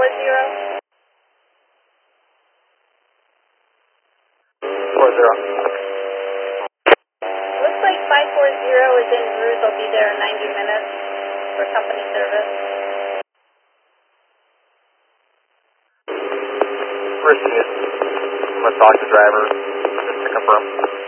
Looks like 540 is en route. They'll be there in 90 minutes for company service. Risky. I'm going to talk to the driver just to confirm.